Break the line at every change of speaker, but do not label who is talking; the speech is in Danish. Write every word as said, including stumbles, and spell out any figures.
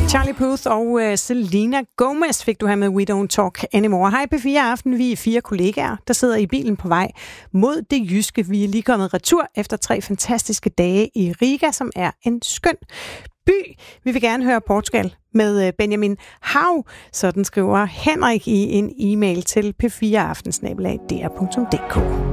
Charlie Puth og uh, Selena Gomez fik du her med We Don't Talk Anymore. Hej P fire Aften, vi er fire kollegaer, der sidder i bilen på vej mod det jyske. Vi er lige kommet retur efter tre fantastiske dage i Riga, som er en skøn by. Vi vil gerne høre Portugal med Benjamin Hav. Sådan skriver Henrik i en e-mail til p fire aften snabel-a d r punktum d k.